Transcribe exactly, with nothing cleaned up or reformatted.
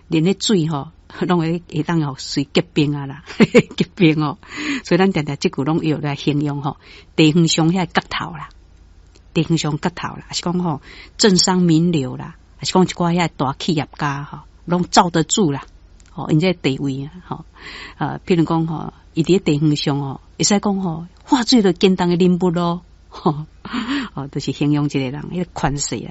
连咧水吼，拢会会当吼随结冰啊啦，结冰哦。所以咱常常即句拢用来形容吼，地方上遐角头啦，地方上角头啦，是讲吼政商名流啦，还是讲一寡遐大企业家吼，拢罩得住啦。哦，因这地位啊，吼，呃，譬如讲吼，伊伫地方上吼，会使讲吼，化水就简单的人物咯，吼，哦，就是形容一个人迄个权势啊。